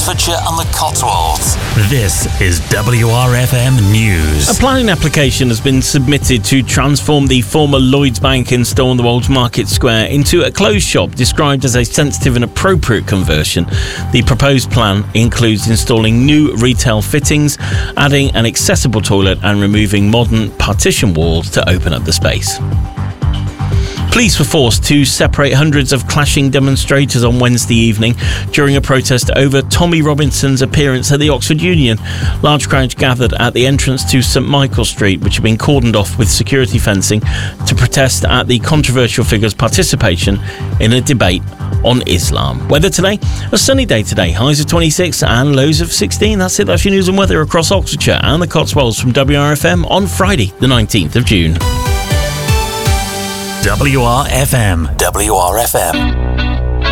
Oxfordshire and the Cotswolds. This is WRFM News. A planning application has been submitted to transform the former Lloyds Bank in Stonewall Market Square into a clothes shop described as a sensitive and appropriate conversion. The proposed plan includes installing new retail fittings, adding an accessible toilet and removing modern partition walls to open up the space. Police were forced to separate hundreds of clashing demonstrators on Wednesday evening during a protest over Tommy Robinson's appearance at the Oxford Union. Large crowds gathered at the entrance to St Michael Street, which had been cordoned off with security fencing, to protest at the controversial figure's participation in a debate on Islam. Weather today, a sunny day today, highs of 26 and lows of 16. That's it, that's your news and weather across Oxfordshire and the Cotswolds from WRFM on Friday, the 19th of June. WRFM. WRFM.